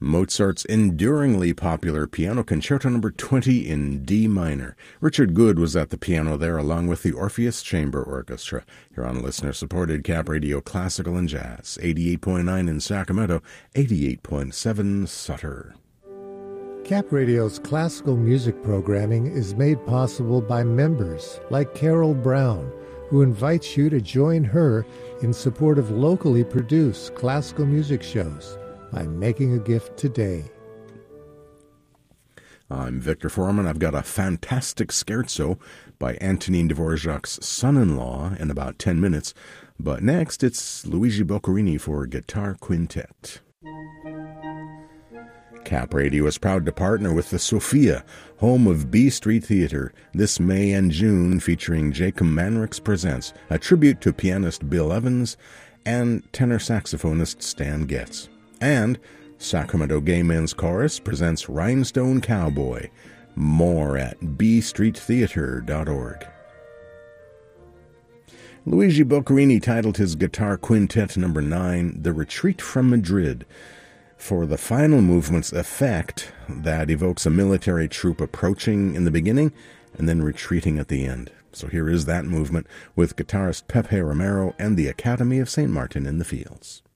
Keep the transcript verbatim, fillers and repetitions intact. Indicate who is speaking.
Speaker 1: Mozart's enduringly popular Piano Concerto Number twenty in D minor. Richard Good was at the piano there, along with the Orpheus Chamber Orchestra. Here on listener-supported Cap Radio Classical and Jazz, eighty-eight point nine in Sacramento, eighty-eight point seven Sutter.
Speaker 2: Cap Radio's classical music programming is made possible by members like Carol Brown, who invites you to join her in support of locally produced classical music shows by making a gift today.
Speaker 1: I'm Victor Foreman. I've got a fantastic scherzo by Antonin Dvorak's son-in-law in about ten minutes. But next, it's Luigi Boccherini for Guitar Quintet. Cap Radio is proud to partner with the Sophia, home of B Street Theater, this May and June, featuring Jacob Manrix Presents, a tribute to pianist Bill Evans and tenor saxophonist Stan Getz. And Sacramento Gay Men's Chorus presents Rhinestone Cowboy. More at b street theater dot org. Luigi Boccherini titled his Guitar Quintet number nine, The Retreat from Madrid, for the final movement's effect that evokes a military troop approaching in the beginning and then retreating at the end. So here is that movement with guitarist Pepe Romero and the Academy of Saint Martin in the Fields.